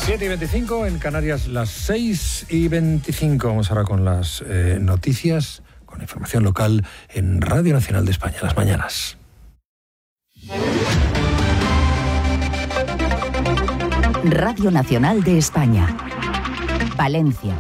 7:25 en Canarias, las 6:25. Vamos ahora con las noticias, con información local en Radio Nacional de España, las mañanas. Radio Nacional de España, Valencia.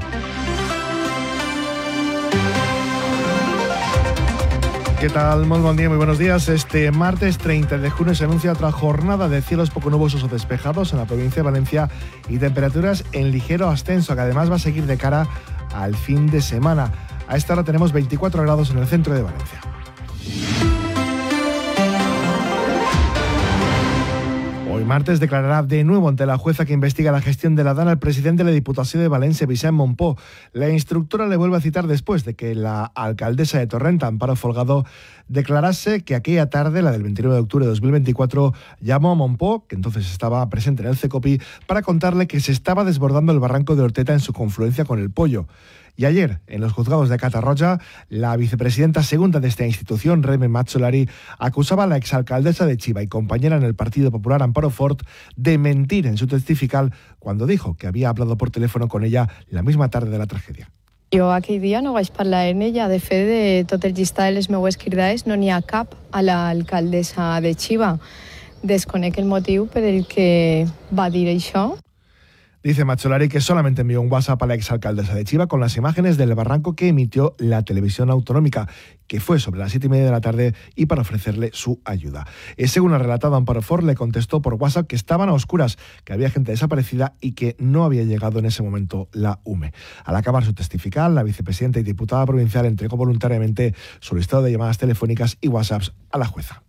¿Qué tal? Muy buen día, muy buenos días. Este martes 30 de junio se anuncia otra jornada de cielos poco nubosos o despejados en la provincia de Valencia y temperaturas en ligero ascenso, que además va a seguir de cara al fin de semana. A esta hora tenemos 24 grados en el centro de Valencia. Hoy martes declarará de nuevo ante la jueza que investiga la gestión de la DANA el presidente de la Diputación de Valencia, Vicent Montpó. La instructora le vuelve a citar después de que la alcaldesa de Torrent, Amparo Folgado, declarase que aquella tarde, la del 29 de octubre de 2024, llamó a Montpó, que entonces estaba presente en el CECOPI, para contarle que se estaba desbordando el barranco de Orteta en su confluencia con el Pollo. Y ayer, en los juzgados de Catarroja, la vicepresidenta segunda de esta institución, Reme Mazzolari, acusaba a la exalcaldesa de Chiva y compañera en el Partido Popular, Amparo Fort, de mentir en su testifical cuando dijo que había hablado por teléfono con ella la misma tarde de la tragedia. Jo aquell dia no vaig parlar amb ella. De fet, de tot el llistat de les meues cridades no n'hi ha cap a l'alcaldessa de Chiva. Desconec el motiu per el que va dir això. Dice Mazzolari que solamente envió un WhatsApp a la exalcaldesa de Chiva con las imágenes del barranco que emitió la televisión autonómica, que fue sobre las 7:30 de la tarde y para ofrecerle su ayuda. Según ha relatado Amparo Fort, le contestó por WhatsApp que estaban a oscuras, que había gente desaparecida y que no había llegado en ese momento la UME. Al acabar su testifical, la vicepresidenta y diputada provincial entregó voluntariamente su listado de llamadas telefónicas y WhatsApps a la jueza.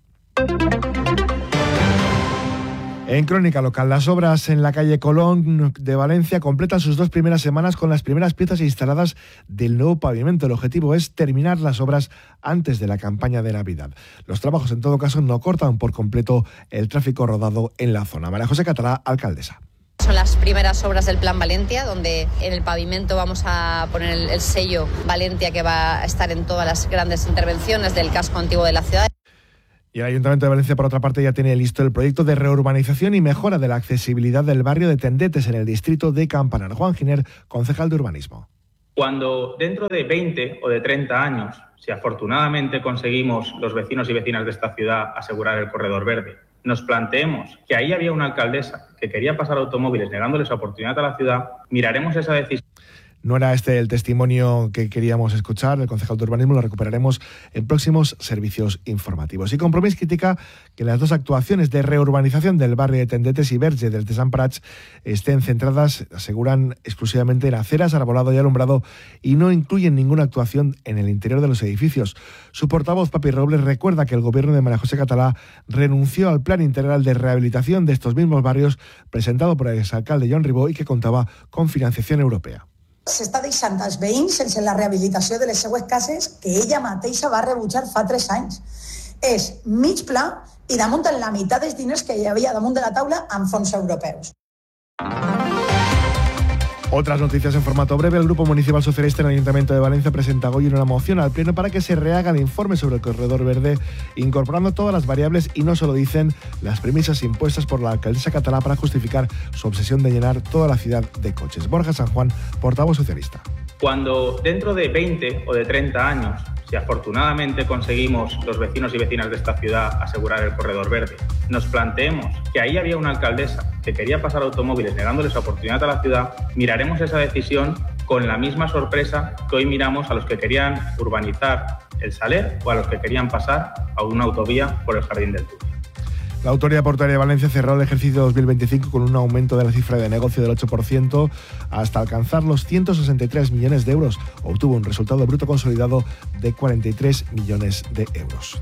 En crónica local, las obras en la calle Colón de Valencia completan sus 2 primeras semanas con las primeras piezas instaladas del nuevo pavimento. El objetivo es terminar las obras antes de la campaña de Navidad. Los trabajos, en todo caso, no cortan por completo el tráfico rodado en la zona. María José Catalá, alcaldesa. Son las primeras obras del Plan Valencia, donde en el pavimento vamos a poner el sello Valencia, que va a estar en todas las grandes intervenciones del casco antiguo de la ciudad. Y el Ayuntamiento de Valencia, por otra parte, ya tiene listo el proyecto de reurbanización y mejora de la accesibilidad del barrio de Tendetes en el distrito de Campanar. Juan Giner, concejal de urbanismo. Cuando dentro de 20 o de 30 años, si afortunadamente conseguimos los vecinos y vecinas de esta ciudad asegurar el corredor verde, nos planteemos que ahí había una alcaldesa que quería pasar automóviles negándoles oportunidad a la ciudad, miraremos esa decisión. No era este el testimonio que queríamos escuchar, el concejal de urbanismo, lo recuperaremos en próximos servicios informativos. Y Compromís critica que las 2 actuaciones de reurbanización del barrio de Tendetes y Verge del Desamparats estén centradas, aseguran, exclusivamente en aceras, arbolado y alumbrado y no incluyen ninguna actuación en el interior de los edificios. Su portavoz, Papi Robles, recuerda que el gobierno de María José Catalá renunció al plan integral de rehabilitación de estos mismos barrios presentado por el exalcalde Joan Ribó y que contaba con financiación europea. S'està deixant els veïns sense la rehabilitació de les seues cases que ella mateixa va rebutjar fa 3 anys. És mig pla i damunt en la meitat dels diners que hi havia damunt de la taula amb fons europeus. Otras noticias en formato breve. El Grupo Municipal Socialista en el Ayuntamiento de Valencia presenta hoy una moción al Pleno para que se rehaga el informe sobre el corredor verde, incorporando todas las variables y no solo dicen las premisas impuestas por la alcaldesa catalá para justificar su obsesión de llenar toda la ciudad de coches. Borja San Juan, portavoz socialista. Cuando dentro de 20 o de 30 años, si afortunadamente conseguimos los vecinos y vecinas de esta ciudad asegurar el corredor verde, nos planteemos que ahí había una alcaldesa que quería pasar automóviles negándoles oportunidad a la ciudad, miraremos esa decisión con la misma sorpresa que hoy miramos a los que querían urbanizar el Saler o a los que querían pasar a una autovía por el Jardín del Túnel. La Autoridad Portuaria de Valencia cerró el ejercicio 2025 con un aumento de la cifra de negocio del 8% hasta alcanzar los 163 millones de euros. Obtuvo un resultado bruto consolidado de 43 millones de euros.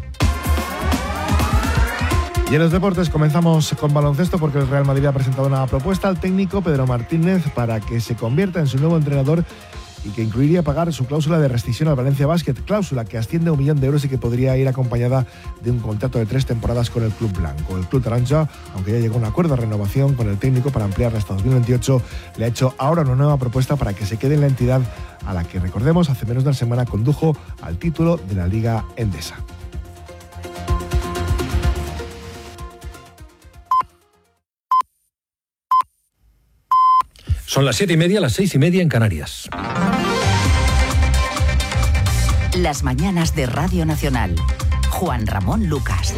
Y en los deportes comenzamos con baloncesto porque el Real Madrid ha presentado una propuesta al técnico Pedro Martínez para que se convierta en su nuevo entrenador y que incluiría pagar su cláusula de rescisión al Valencia Basket, cláusula que asciende a 1 millón de euros y que podría ir acompañada de un contrato de 3 temporadas con el club blanco. El club naranja, aunque ya llegó a un acuerdo de renovación con el técnico para ampliarla hasta 2028, le ha hecho ahora una nueva propuesta para que se quede en la entidad a la que, recordemos, hace menos de una semana condujo al título de la Liga Endesa. Son las 7:30, las 6:30 en Canarias. Las mañanas de Radio Nacional. Juan Ramón Lucas.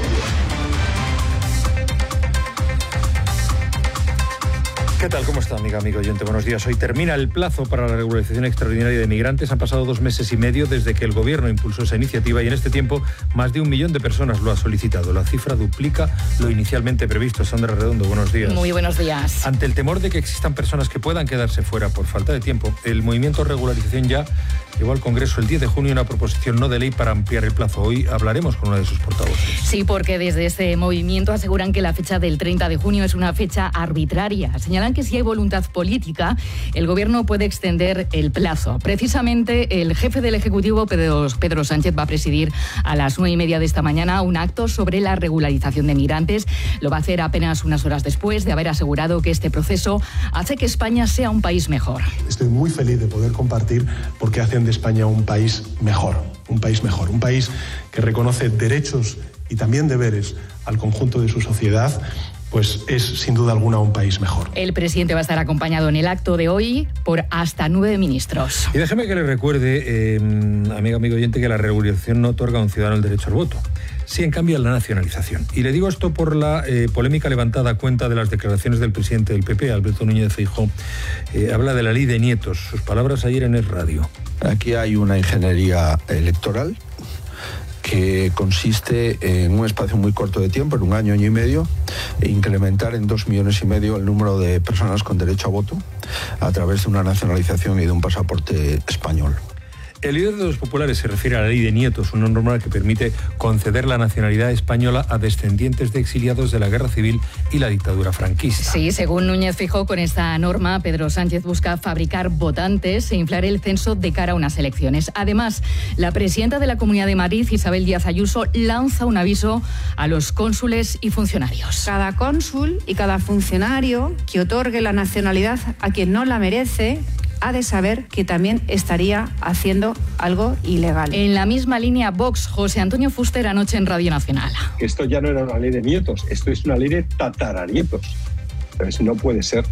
¿Qué tal? ¿Cómo está, amigo oyente? Buenos días. Hoy termina el plazo para la regularización extraordinaria de migrantes. Han pasado 2 meses y medio desde que el Gobierno impulsó esa iniciativa y en este tiempo más de 1 millón de personas lo ha solicitado. La cifra duplica lo inicialmente previsto. Sandra Redondo, buenos días. Muy buenos días. Ante el temor de que existan personas que puedan quedarse fuera por falta de tiempo, el movimiento Regularización Ya llevó al Congreso el 10 de junio una proposición no de ley para ampliar el plazo. Hoy hablaremos con uno de sus portavoces. Sí, porque desde este movimiento aseguran que la fecha del 30 de junio es una fecha arbitraria. Señalan que si hay voluntad política, el Gobierno puede extender el plazo. Precisamente el jefe del Ejecutivo, Pedro Sánchez, va a presidir a las 9:30 de esta mañana un acto sobre la regularización de migrantes. Lo va a hacer apenas unas horas después de haber asegurado que este proceso hace que España sea un país mejor. Estoy muy feliz de poder compartir porque hacen de España un país mejor, un país que reconoce derechos y también deberes al conjunto de su sociedad. Pues es sin duda alguna un país mejor. El presidente va a estar acompañado en el acto de hoy por hasta 9 ministros. Y déjeme que le recuerde, amigo oyente, que la regularización no otorga a un ciudadano el derecho al voto. Sí, en cambio, la nacionalización. Y le digo esto por la polémica levantada a cuenta de las declaraciones del presidente del PP, Alberto Núñez Feijóo. Habla de la ley de nietos. Sus palabras ayer en el radio. Aquí hay una ingeniería electoral que consiste en un espacio muy corto de tiempo, en 1 año y medio, incrementar en 2,5 millones el número de personas con derecho a voto a través de una nacionalización y de un pasaporte español. El líder de los populares se refiere a la ley de nietos, una norma que permite conceder la nacionalidad española a descendientes de exiliados de la Guerra Civil y la dictadura franquista. Sí, según Núñez Feijóo, con esta norma, Pedro Sánchez busca fabricar votantes e inflar el censo de cara a unas elecciones. Además, la presidenta de la Comunidad de Madrid, Isabel Díaz Ayuso, lanza un aviso a los cónsules y funcionarios. Cada cónsul y cada funcionario que otorgue la nacionalidad a quien no la merece ha de saber que también estaría haciendo algo ilegal. En la misma línea, Vox, José Antonio Fuster, anoche en Radio Nacional. Esto ya no era una ley de nietos, esto es una ley de tataranietos. Entonces no puede ser.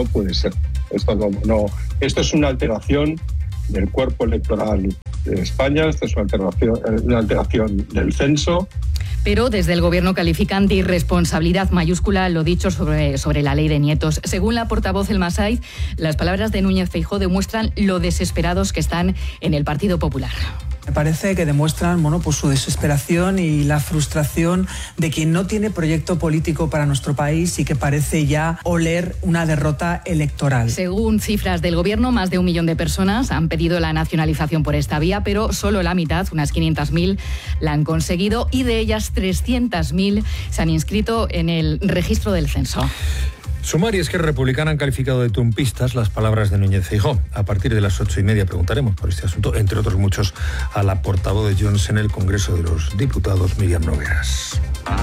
Esto es una alteración del cuerpo electoral de España, esto es una alteración del censo. Pero desde el Gobierno califican de irresponsabilidad mayúscula lo dicho sobre la ley de nietos. Según la portavoz El Masaiz, las palabras de Núñez Feijóo demuestran lo desesperados que están en el Partido Popular. Me parece que demuestran pues su desesperación y la frustración de quien no tiene proyecto político para nuestro país y que parece ya oler una derrota electoral. Según cifras del Gobierno, más de 1 millón de personas han pedido la nacionalización por esta vía, pero solo la mitad, unas 500.000, la han conseguido y de ellas 300.000 se han inscrito en el registro del censo. Sumar y Esquerra Republicana han calificado de trumpistas las palabras de Núñez Feijóo. A partir de las 8:30 preguntaremos por este asunto, entre otros muchos, a la portavoz de Junts en el Congreso de los Diputados, Míriam Nogueras.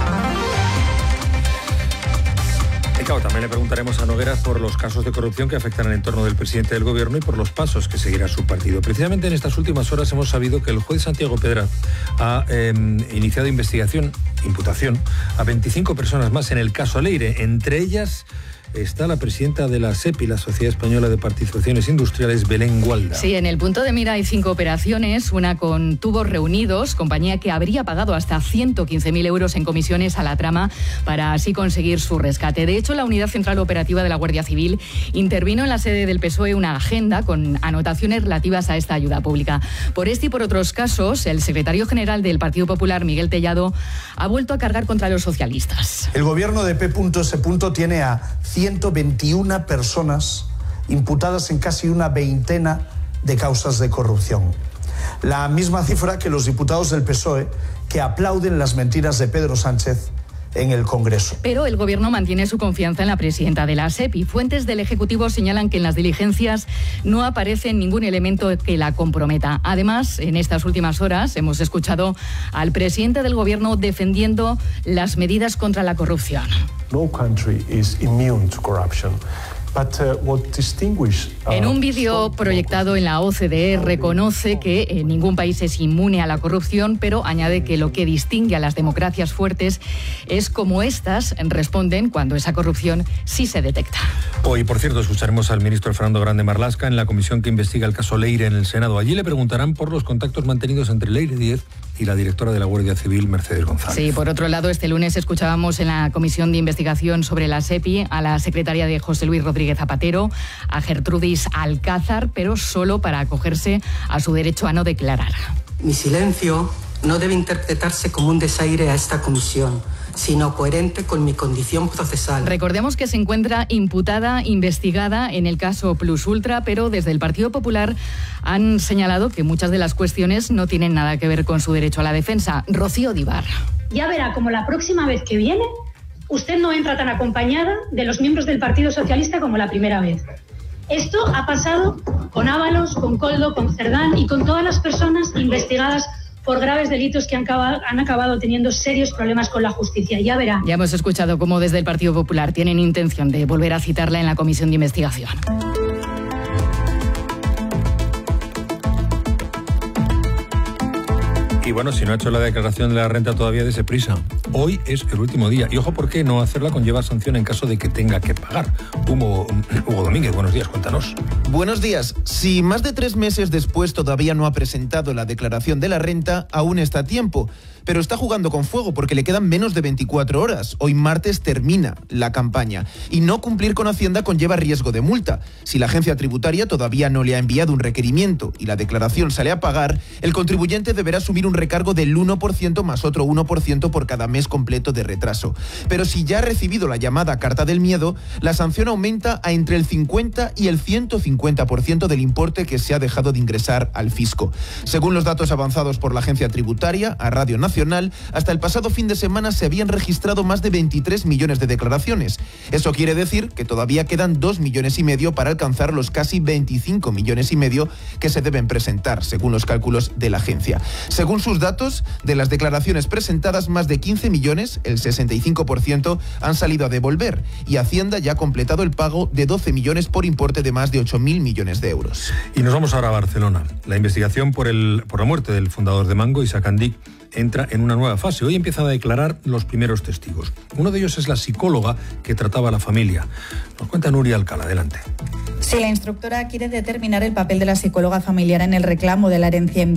Y claro, también le preguntaremos a Nogueras por los casos de corrupción que afectan al entorno del presidente del Gobierno y por los pasos que seguirá su partido. Precisamente en estas últimas horas hemos sabido que el juez Santiago Pedraz ha iniciado imputación a 25 personas más en el caso Leire, entre ellas está la presidenta de la SEPI, la Sociedad Española de Participaciones Industriales, Belén Gualda. Sí, en el punto de mira hay 5 operaciones, una con Tubos Reunidos, compañía que habría pagado hasta 115.000 euros en comisiones a la trama para así conseguir su rescate. De hecho, la Unidad Central Operativa de la Guardia Civil intervino en la sede del PSOE una agenda con anotaciones relativas a esta ayuda pública. Por este y por otros casos, el secretario general del Partido Popular, Miguel Tellado, ha vuelto a cargar contra los socialistas. El gobierno de P.S. tiene a 121 personas imputadas en casi una veintena de causas de corrupción. La misma cifra que los diputados del PSOE que aplauden las mentiras de Pedro Sánchez en el Congreso. Pero el Gobierno mantiene su confianza en la presidenta de la SEPI. Fuentes del Ejecutivo señalan que en las diligencias no aparece ningún elemento que la comprometa. Además, en estas últimas horas hemos escuchado al presidente del Gobierno defendiendo las medidas contra la corrupción. No country is immune to corruption. En un vídeo proyectado en la OCDE reconoce que ningún país es inmune a la corrupción, pero añade que lo que distingue a las democracias fuertes es cómo éstas responden cuando esa corrupción sí se detecta. Hoy, por cierto, escucharemos al ministro Fernando Grande Marlaska en la comisión que investiga el caso Leire en el Senado. Allí le preguntarán por los contactos mantenidos entre Leire Díez y la directora de la Guardia Civil, Mercedes González. Sí, por otro lado, este lunes escuchábamos en la comisión de investigación sobre la SEPI a la secretaria de José Luis Rodríguez Zapatero, a Gertrudis Alcázar, pero solo para acogerse a su derecho a no declarar. Mi silencio no debe interpretarse como un desaire a esta comisión, sino coherente con mi condición procesal. Recordemos que se encuentra imputada, investigada en el caso Plus Ultra, pero desde el Partido Popular han señalado que muchas de las cuestiones no tienen nada que ver con su derecho a la defensa. Rocío Díbar. Ya verá como la próxima vez que viene, usted no entra tan acompañada de los miembros del Partido Socialista como la primera vez. Esto ha pasado con Ábalos, con Koldo, con Cerdán y con todas las personas investigadas por graves delitos que han acabado teniendo serios problemas con la justicia. Ya verá. Ya hemos escuchado cómo desde el Partido Popular tienen intención de volver a citarla en la comisión de investigación. Y bueno, si no ha hecho la declaración de la renta todavía, dése prisa. Hoy es el último día. Y ojo, porque no hacerla conlleva sanción en caso de que tenga que pagar. Hugo Domínguez, buenos días, cuéntanos. Buenos días. Si más de 3 meses después todavía no ha presentado la declaración de la renta, aún está a tiempo. Pero está jugando con fuego porque le quedan menos de 24 horas. Hoy martes termina la campaña. Y no cumplir con Hacienda conlleva riesgo de multa. Si la agencia tributaria todavía no le ha enviado un requerimiento y la declaración sale a pagar, el contribuyente deberá asumir un recargo del 1% más otro 1% por cada mes completo de retraso. Pero si ya ha recibido la llamada carta del miedo, la sanción aumenta a entre el 50 y el 150% del importe que se ha dejado de ingresar al fisco. Según los datos avanzados por la agencia tributaria a Radio Nacional, hasta el pasado fin de semana se habían registrado más de 23 millones de declaraciones. Eso quiere decir que todavía quedan 2,5 millones para alcanzar los casi 25,5 millones que se deben presentar, según los cálculos de la agencia. Según sus datos, de las declaraciones presentadas, más de 15 millones, el 65%, han salido a devolver, y Hacienda ya ha completado el pago de 12 millones por importe de más de 8.000 millones de euros. Y nos vamos ahora a Barcelona. La investigación por la muerte del fundador de Mango, Isaac Andic, entra en una nueva fase. Hoy empiezan a declarar los primeros testigos. Uno de ellos es la psicóloga que trataba a la familia. Nos cuenta Nuria Alcalá, adelante. Sí, la instructora quiere determinar el papel de la psicóloga familiar en el reclamo de la herencia en